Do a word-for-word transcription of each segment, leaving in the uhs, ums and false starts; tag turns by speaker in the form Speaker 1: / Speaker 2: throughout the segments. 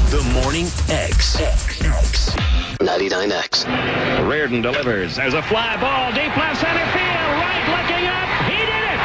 Speaker 1: The Morning X.
Speaker 2: ninety-nine X.
Speaker 3: Reardon delivers. There's a fly ball deep left center field. Right looking up. He did it.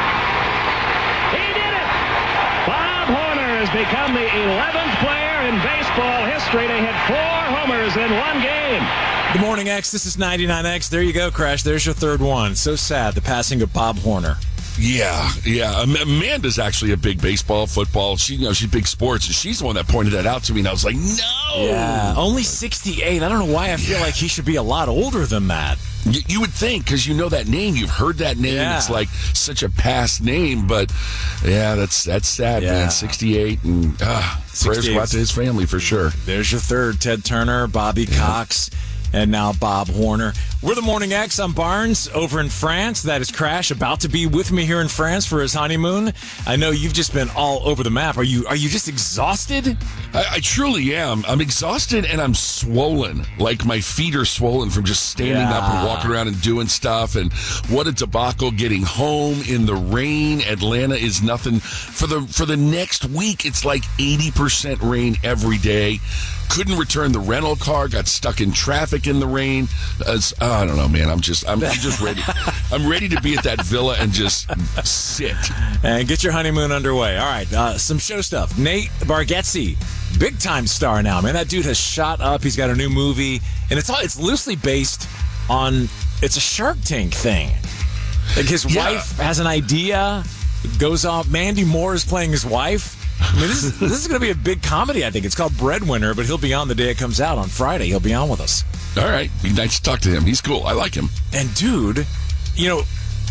Speaker 3: He did it. Bob Horner has become the eleventh player in baseball history to hit four homers in one game.
Speaker 4: The Morning X, this is ninety-nine X. There you go, Crash. There's your third one. So sad, the passing of Bob Horner.
Speaker 5: Yeah, yeah. Amanda's actually a big baseball, football. She, you know, she's big sports, and she's the one that pointed that out to me. And I was like, no.
Speaker 4: Yeah, only sixty-eight. I don't know why I feel yeah. like he should be a lot older than that.
Speaker 5: You, you would think, because you know that name, you've heard that name. Yeah. It's like such a past name, but yeah, that's that's sad, yeah. man. sixty-eight, and uh, prayers go out to his family for sure.
Speaker 4: There's your third: Ted Turner, Bobby yeah. Cox. And now Bob Horner. We're the Morning X. I'm Barnes over in France. That is Crash, about to be with me here in France for his honeymoon. I know you've just been all over the map. Are you Are you just exhausted?
Speaker 5: I, I truly am. I'm exhausted and I'm swollen. Like my feet are swollen from just standing yeah. up and walking around and doing stuff. And what a debacle getting home in the rain. Atlanta is nothing. For the for the next week, it's like eighty percent rain every day. Couldn't return the rental car. Got stuck in traffic in the rain. Uh, oh, I don't know, man. I'm just, I'm, I'm just ready. I'm ready to be at that villa and just sit
Speaker 4: and get your honeymoon underway. All right, uh, some show stuff. Nate Bargatze, big time star now, man. That dude has shot up. He's got a new movie, and it's all, it's loosely based on. It's a Shark Tank thing. Like his yeah. wife has an idea, goes off. Mandy Moore is playing his wife. I mean, this is, this is going to be a big comedy, I think. It's called Breadwinner, but he'll be on the day it comes out on Friday. He'll be on with us.
Speaker 5: All right. Be nice to talk to him. He's cool. I like him.
Speaker 4: And, dude, you know,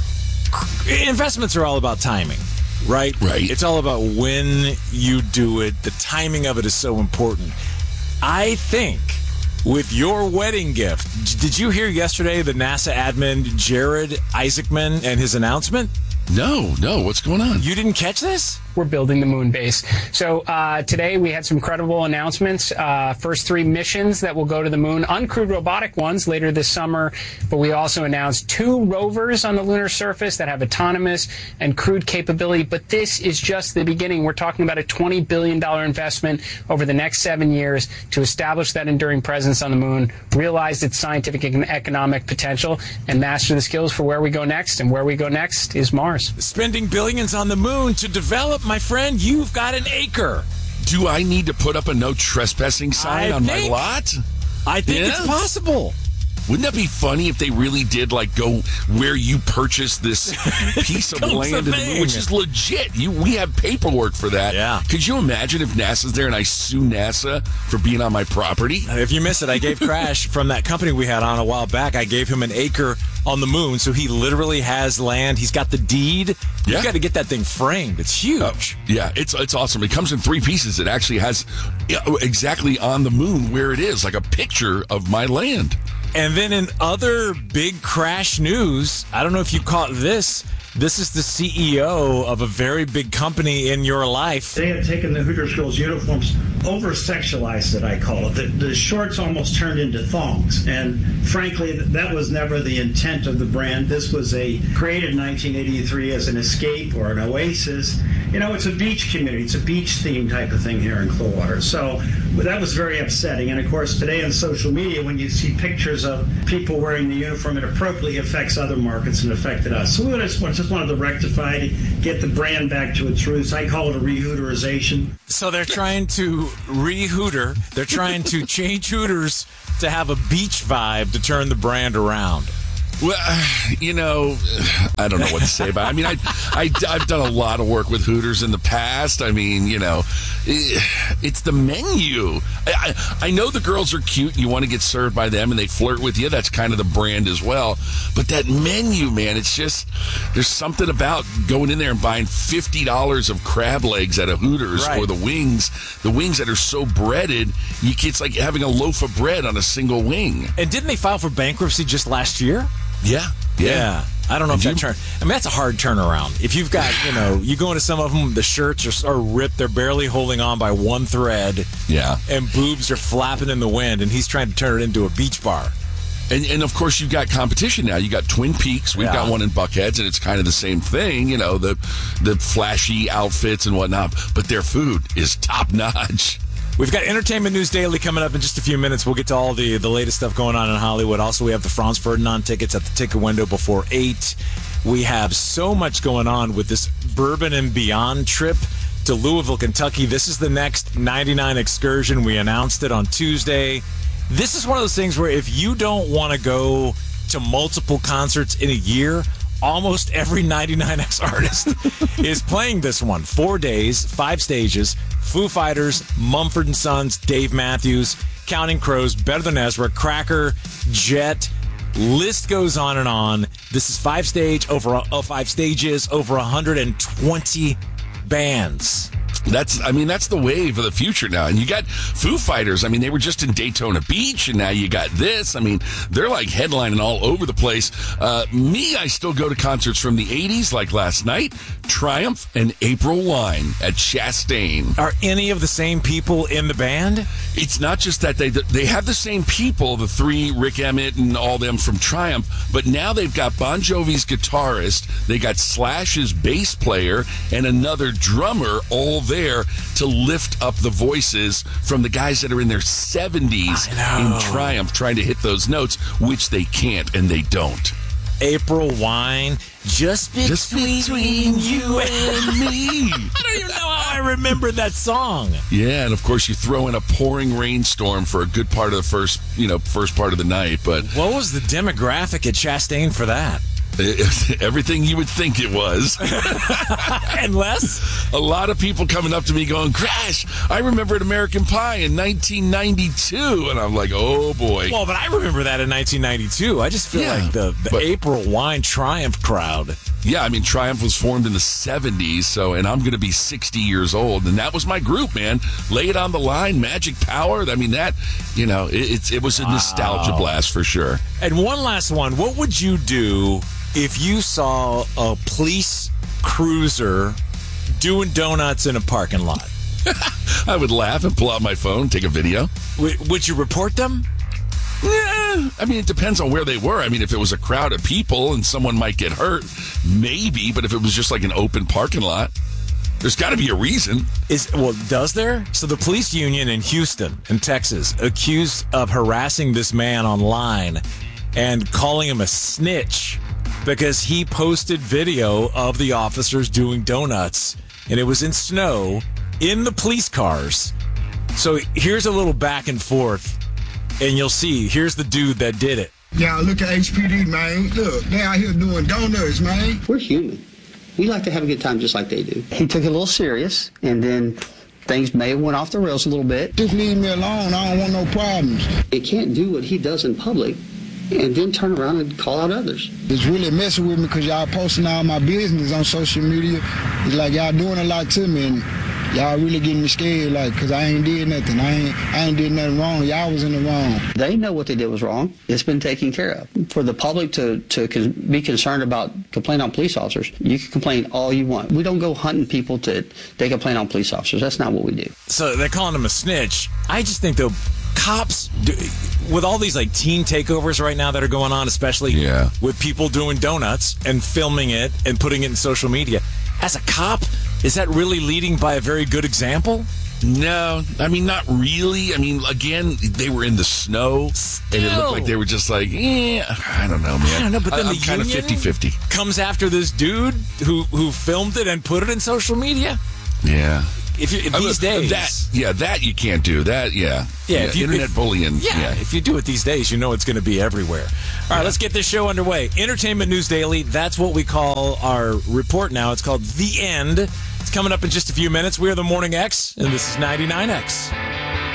Speaker 4: investments are all about timing, right?
Speaker 5: Right.
Speaker 4: It's all about when you do it. The timing of it is so important. I think with your wedding gift, did you hear yesterday the NASA admin Jared Isaacman and his announcement?
Speaker 5: No, no. What's going on?
Speaker 4: You didn't catch this?
Speaker 6: We're building the moon base. So uh, today we had some credible announcements. Uh, first three missions that will go to the moon, uncrewed robotic ones later this summer. But we also announced two rovers on the lunar surface that have autonomous and crewed capability. But this is just the beginning. We're talking about a twenty billion dollars investment over the next seven years to establish that enduring presence on the moon, realize its scientific and economic potential, and master the skills for where we go next. And where we go next is Mars.
Speaker 4: Spending billions on the moon to develop, my friend, you've got an acre.
Speaker 5: Do I need to put up a no trespassing sign
Speaker 4: I
Speaker 5: on
Speaker 4: think,
Speaker 5: my lot?
Speaker 4: I think
Speaker 5: yeah.
Speaker 4: it's possible.
Speaker 5: Wouldn't that be funny if they really did, like, go where you purchased this piece of land in the moon, which is legit. You, we have paperwork for that.
Speaker 4: Yeah.
Speaker 5: Could you imagine if NASA's there and I sue NASA for being on my property?
Speaker 4: If you miss it, I gave Crash from that company we had on a while back, I gave him an acre on the moon, so he literally has land. He's got the deed.
Speaker 5: Yeah.
Speaker 4: You've got to get that thing framed. It's huge.
Speaker 5: Uh, yeah, it's it's awesome. It comes in three pieces. It actually has exactly on the moon where it is, like a picture of my land.
Speaker 4: And then in other big Crash news, I don't know if you caught this. This is the C E O of a very big company in your life.
Speaker 7: They had taken the Hooters girls' uniforms, over-sexualized it, I call it. The, the shorts almost turned into thongs. And frankly, that was never the intent of the brand. This was a created in nineteen eighty-three as an escape or an oasis. You know, it's a beach community. It's a beach-themed type of thing here in Clearwater. So that was very upsetting. And, of course, today on social media, when you see pictures of people wearing the uniform, it appropriately affects other markets and affected us. So we just, just wanted to rectify to get the brand back to its roots. I call it a re-Hooterization.
Speaker 4: So they're trying to re-Hooter. They're trying to change Hooters to have a beach vibe to turn the brand around.
Speaker 5: Well, you know, I don't know what to say about it. I mean, I, I, I've done a lot of work with Hooters in the past. I mean, you know, it's the menu. I, I know the girls are cute and you want to get served by them and they flirt with you. That's kind of the brand as well. But that menu, man, it's just, there's something about going in there and buying fifty dollars of crab legs at a Hooters right. or the wings, the wings that are so breaded, you, it's like having a loaf of bread on a single wing.
Speaker 4: And didn't they file for bankruptcy just last year?
Speaker 5: Yeah, yeah.
Speaker 4: Yeah. I don't know if that turn. I mean, that's a hard turnaround. If you've got, you know, you go into some of them, the shirts are, are ripped. They're barely holding on by one thread.
Speaker 5: Yeah.
Speaker 4: And boobs are flapping in the wind, and he's trying to turn it into a beach bar.
Speaker 5: And, and of course, you've got competition now. You got Twin Peaks. We've
Speaker 4: yeah.
Speaker 5: got one in Buckheads, and it's kind of the same thing. You know, the the flashy outfits and whatnot. But their food is top notch.
Speaker 4: We've got Entertainment News Daily coming up in just a few minutes. We'll get to all the, the latest stuff going on in Hollywood. Also, we have the Franz Ferdinand tickets at the ticket window before eight. We have so much going on with this Bourbon and Beyond trip to Louisville, Kentucky. This is the next ninety-nine excursion. We announced it on Tuesday. This is one of those things where if you don't want to go to multiple concerts in a year, almost every ninety-nine X artist is playing this one. Four days, five stages. Foo Fighters, Mumford and Sons, Dave Matthews, Counting Crows, Better Than Ezra, Cracker, Jet. List goes on and on. This is five stage over uh, five stages, over one hundred twenty bands.
Speaker 5: That's, I mean, that's the wave of the future now. And you got Foo Fighters. I mean, they were just in Daytona Beach, and now you got this. I mean, they're like headlining all over the place. Uh, me, I still go to concerts from the eighties, like last night. Triumph and April Wine at Chastain.
Speaker 4: Are any of the same people in the band?
Speaker 5: It's not just that they they have the same people, the three, Rick Emmett and all them from Triumph, but now they've got Bon Jovi's guitarist, they got Slash's bass player, and another drummer all there to lift up the voices from the guys that are in their seventies in Triumph trying to hit those notes, which they can't and they don't.
Speaker 4: April Wine, just between,
Speaker 5: just between you and me.
Speaker 4: I don't even know how I remember that song.
Speaker 5: Yeah, and of course you throw in a pouring rainstorm for a good part of the first, you know, first part of the night. But
Speaker 4: what was the demographic at Chastain for that?
Speaker 5: Everything you would think it was.
Speaker 4: Unless?
Speaker 5: A lot of people coming up to me going, Crash, I remember at American Pie in nineteen ninety-two. And I'm like, oh, boy.
Speaker 4: Well, but I remember that in nineteen ninety-two. I just feel
Speaker 5: yeah,
Speaker 4: like the, the
Speaker 5: but,
Speaker 4: April Wine Triumph crowd.
Speaker 5: Yeah, I mean, Triumph was formed in the seventies, so, and I'm going to be sixty years old. And that was my group, man. Lay It on the Line, Magic Power. I mean, that, you know, it, it's, it was a wow. nostalgia blast for sure.
Speaker 4: And one last one. What would you do if you saw a police cruiser doing donuts in a parking lot?
Speaker 5: I would laugh and pull out my phone, take a video.
Speaker 4: W- would you report them?
Speaker 5: Yeah, I mean, it depends on where they were. I mean, if it was a crowd of people and someone might get hurt, maybe. But if it was just like an open parking lot, there's got to be a reason.
Speaker 4: Is well, does there? So the police union in Houston, in Texas, accused of harassing this man online and calling him a snitch because he posted video of the officers doing donuts, and it was in snow in the police cars. So here's a little back and forth, and you'll see. Here's the dude that did it.
Speaker 1: Yeah, look at H P D, man. Look, they out here doing donuts, man.
Speaker 8: We're human. We like to have a good time just like they do.
Speaker 9: He took it a little serious, and then things may have went off the rails a little bit.
Speaker 1: Just leave me alone. I don't want no problems.
Speaker 8: You can't do what he does in public and then turn around and call out others.
Speaker 1: It's really messing with me because y'all posting all my business on social media. It's like y'all doing a lot to me, and y'all really getting me scared, like, because I ain't did nothing. I ain't, I ain't did nothing wrong. Y'all was in the wrong.
Speaker 9: They know what they did was wrong. It's been taken care of. For the public to, to be concerned about complain on police officers, you can complain all you want. We don't go hunting people to they complain on police officers. That's not what we do.
Speaker 4: So they're calling him a snitch. I just think, though, cops, do, with all these like teen takeovers right now that are going on, especially
Speaker 5: yeah.
Speaker 4: with people doing donuts and filming it and putting it in social media, as a cop, is that really leading by a very good example?
Speaker 5: No, I mean, not really. I mean, again, they were in the snow, Still. and it looked like they were just like, eh, I don't know, man.
Speaker 4: I don't know, but then
Speaker 5: I,
Speaker 4: the
Speaker 5: I'm kind of fifty-fifty.
Speaker 4: Comes after this dude who, who filmed it and put it in social media?
Speaker 5: Yeah.
Speaker 4: If, you, if these
Speaker 5: I mean,
Speaker 4: days,
Speaker 5: that yeah, that you can't do that. Yeah,
Speaker 4: yeah.
Speaker 5: yeah
Speaker 4: If you,
Speaker 5: internet
Speaker 4: if,
Speaker 5: bullying.
Speaker 4: Yeah,
Speaker 5: yeah,
Speaker 4: if you do it these days, you know it's going to be everywhere. All right, yeah. Let's get this show underway. Entertainment News Daily. That's what we call our report now. It's called The End. It's coming up in just a few minutes. We are the Morning X, and this is ninety-nine X.